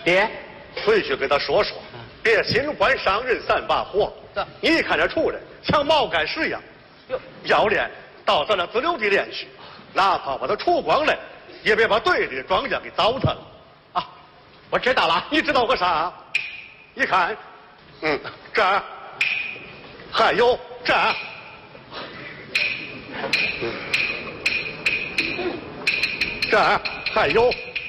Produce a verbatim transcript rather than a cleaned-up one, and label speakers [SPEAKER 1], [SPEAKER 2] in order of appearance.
[SPEAKER 1] 爹，
[SPEAKER 2] 回去跟他说说，别新官上任三把火。你看这处人像毛干石一样，要练到咱那自留地练去，哪怕把他除光了，也别把队里的庄稼给糟蹋了。啊，我知道了，你知道个啥？你看，嗯，这儿还有这儿，嗯，这儿还有